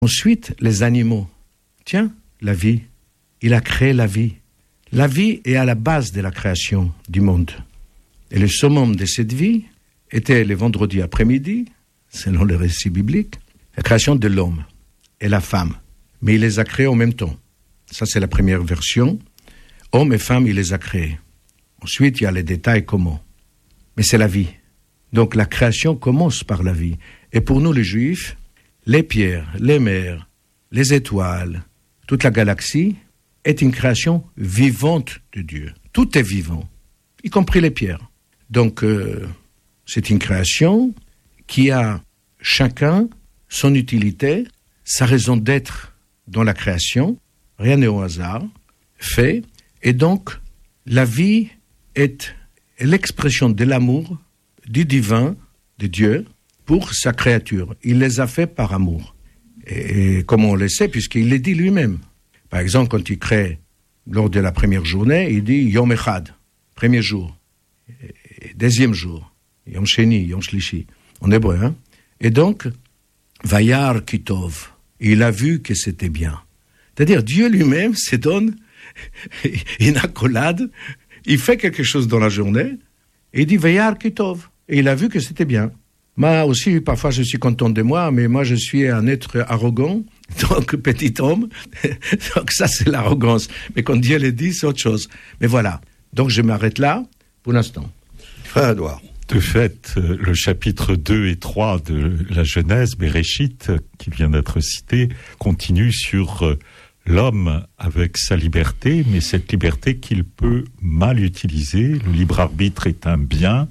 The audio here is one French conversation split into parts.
Ensuite, les animaux. Tiens, la vie. Il a créé la vie. La vie est à la base de la création du monde. Et le summum de cette vie était le vendredi après-midi, selon le récit biblique, la création de l'homme et la femme. Mais il les a créés en même temps. Ça, c'est la première version. Homme et femme, il les a créés. Ensuite, il y a les détails comment. Mais c'est la vie. Donc, la création commence par la vie. Et pour nous, les Juifs, les pierres, les mers, les étoiles, toute la galaxie est une création vivante de Dieu. Tout est vivant, y compris les pierres. Donc, c'est une création qui a chacun son utilité, sa raison d'être dans la création. Rien n'est au hasard, fait. Et donc, la vie est l'expression de l'amour du divin, de Dieu, pour sa créature. Il les a fait par amour. Et comme on le sait, puisqu'il le dit lui-même. Par exemple, quand il crée, lors de la première journée, il dit Yom Echad, premier jour. Et deuxième jour, Yom Sheni, Yom Shlishi, en hébreu. Hein? Et donc, Vayar Kitov, il a vu que c'était bien. C'est-à-dire, Dieu lui-même se donne une accolade, il fait quelque chose dans la journée, et il dit Vayar Kitov. Et il a vu que c'était bien. Moi aussi, parfois, je suis content de moi, mais moi, je suis un être arrogant, donc petit homme. Donc ça, c'est l'arrogance. Mais quand Dieu le dit, c'est autre chose. Mais voilà. Donc je m'arrête là, pour l'instant. Frère Édouard. De fait, le chapitre 2 et 3 de la Genèse, Béréchit, qui vient d'être cité, continue sur l'homme avec sa liberté, mais cette liberté qu'il peut mal utiliser. Le libre arbitre est un bien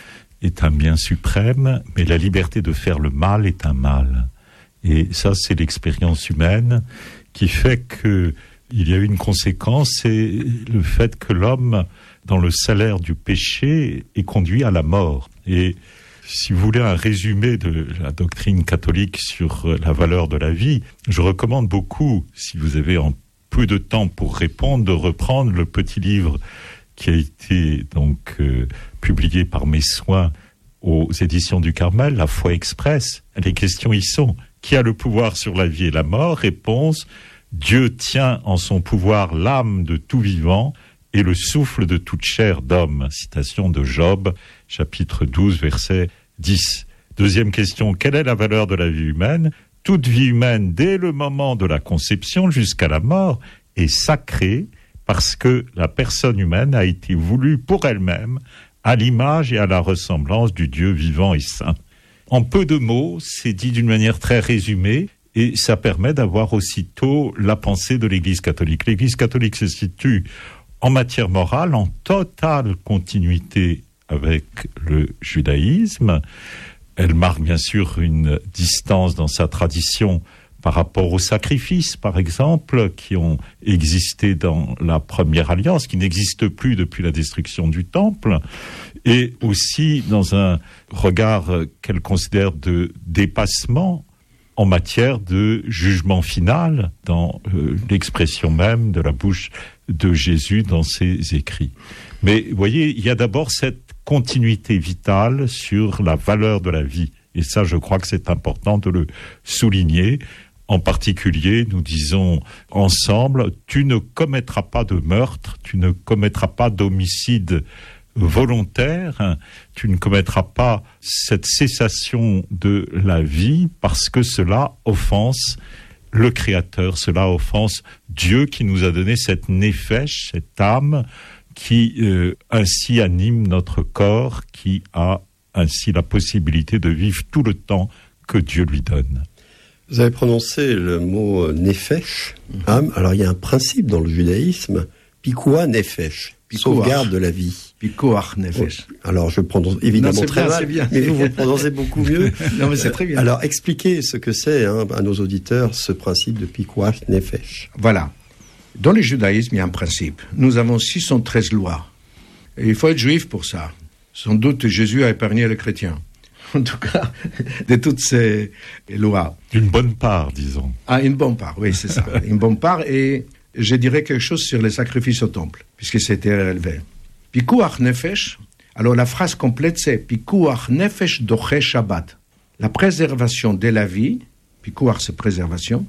suprême, mais la liberté de faire le mal est un mal. Et ça, c'est l'expérience humaine qui fait que il y a une conséquence, c'est le fait que l'homme, dans le salaire du péché, est conduit à la mort. Et si vous voulez un résumé de la doctrine catholique sur la valeur de la vie, je recommande beaucoup, si vous avez un peu de temps pour répondre, de reprendre le petit livre qui a été donc publié par mes soins aux éditions du Carmel, La foi express. Les questions y sont. Qui a le pouvoir sur la vie et la mort? Réponse: Dieu tient en son pouvoir l'âme de tout vivant et le souffle de toute chair d'homme. Citation de Job, chapitre 12, verset 10. Deuxième question: quelle est la valeur de la vie humaine? Toute vie humaine, dès le moment de la conception jusqu'à la mort, est sacrée parce que la personne humaine a été voulue pour elle-même à l'image et à la ressemblance du Dieu vivant et saint. En peu de mots, c'est dit d'une manière très résumée, et ça permet d'avoir aussitôt la pensée de l'Église catholique. L'Église catholique se situe en matière morale en totale continuité avec le judaïsme. Elle marque bien sûr une distance dans sa tradition par rapport aux sacrifices, par exemple, qui ont existé dans la première alliance, qui n'existe plus depuis la destruction du temple, et aussi dans un regard qu'elle considère de dépassement en matière de jugement final, dans l'expression même de la bouche de Jésus dans ses écrits. Mais vous voyez, il y a d'abord cette continuité vitale sur la valeur de la vie, et ça, je crois que c'est important de le souligner. En particulier, nous disons ensemble, tu ne commettras pas de meurtre, tu ne commettras pas d'homicide volontaire, tu ne commettras pas cette cessation de la vie parce que cela offense le Créateur, cela offense Dieu qui nous a donné cette néphesh, cette âme qui ainsi anime notre corps, qui a ainsi la possibilité de vivre tout le temps que Dieu lui donne. Vous avez prononcé le mot nefesh, âme. Alors il y a un principe dans le judaïsme, pikoua nefesh, sauvegarde de la vie. Pikoach nefesh. Alors je prononce évidemment très mal, mais vous le prononcez beaucoup mieux. Non mais c'est très bien. Alors expliquez ce que c'est à nos auditeurs, ce principe de pikoach nefesh. Voilà. Dans le judaïsme, il y a un principe. Nous avons 613 lois. Et il faut être juif pour ça. Sans doute Jésus a épargné les chrétiens. En tout cas, de toutes ces lois. Une bonne part, disons. Ah, une bonne part, oui, c'est ça. Une bonne part, et je dirais quelque chose sur les sacrifices au temple, puisque c'était relevé. Pikuach nefesh, alors la phrase complète c'est Pikuach nefesh doché Shabbat. La préservation de la vie Pikuar, c'est préservation.